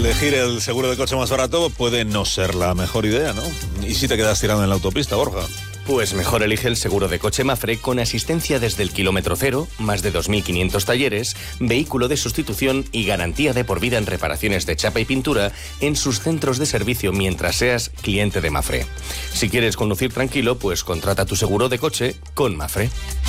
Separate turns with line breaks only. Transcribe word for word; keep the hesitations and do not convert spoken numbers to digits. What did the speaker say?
elegir el seguro de coche más barato puede no ser la mejor idea, ¿no? ¿Y si te quedas tirando en la autopista, Borja?
Pues mejor elige el seguro de coche Mapfre con asistencia desde el kilómetro cero, más de dos mil quinientos talleres, vehículo de sustitución y garantía de por vida en reparaciones de chapa y pintura en sus centros de servicio mientras seas cliente de Mapfre. Si quieres conducir tranquilo, pues contrata tu seguro de coche con Mapfre.